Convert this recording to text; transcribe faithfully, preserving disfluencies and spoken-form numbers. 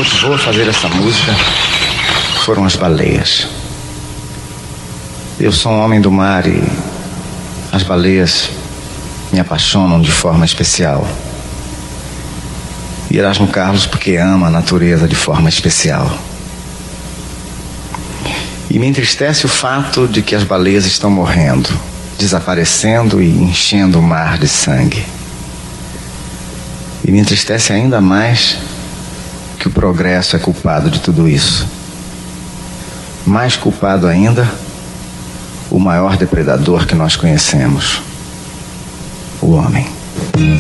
motivou a fazer essa música foram as baleias. Eu sou um homem do mar e as baleias me apaixonam de forma especial. E Erasmo Carlos porque ama a natureza de forma especial. E me entristece o fato de que as baleias estão morrendo, desaparecendo e enchendo o mar de sangue. E me entristece ainda mais que o progresso é culpado de tudo isso. Mais culpado ainda, o maior depredador que nós conhecemos, o homem.